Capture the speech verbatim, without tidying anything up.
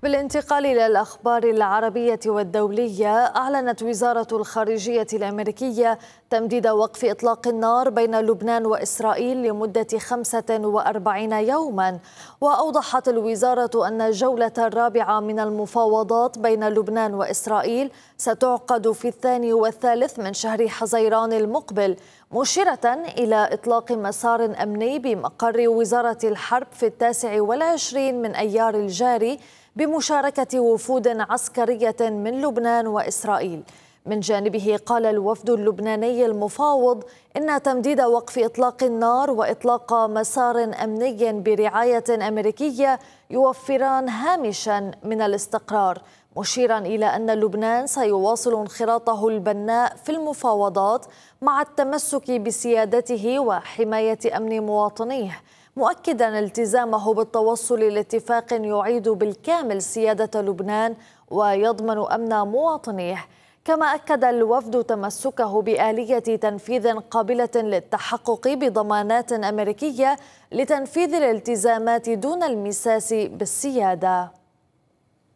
بالانتقال إلى الأخبار العربية والدولية، أعلنت وزارة الخارجية الأمريكية تمديد وقف إطلاق النار بين لبنان وإسرائيل لمدة خمسة وأربعين يوما. وأوضحت الوزارة أن الجولة الرابعة من المفاوضات بين لبنان وإسرائيل ستعقد في الثاني والثالث من شهر حزيران المقبل، مشيرة إلى إطلاق مسار أمني بمقر وزارة الحرب في التاسع والعشرين من أيار الجاري بمشاركة وفود عسكرية من لبنان وإسرائيل. من جانبه قال الوفد اللبناني المفاوض إن تمديد وقف إطلاق النار وإطلاق مسار أمني برعاية أمريكية يوفران هامشا من الاستقرار، مشيرا إلى أن لبنان سيواصل انخراطه البناء في المفاوضات مع التمسك بسيادته وحماية أمن مواطنيه، مؤكدا التزامه بالتوصل لاتفاق يعيد بالكامل سيادة لبنان ويضمن أمن مواطنيه. كما أكد الوفد تمسكه بآلية تنفيذ قابلة للتحقق بضمانات أمريكية لتنفيذ الالتزامات دون المساس بالسيادة.